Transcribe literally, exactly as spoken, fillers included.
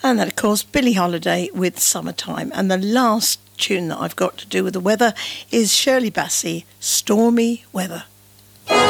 And then, of course, Billie Holiday with Summertime. And the last tune that I've got to do with the weather is Shirley Bassey, Stormy Weather.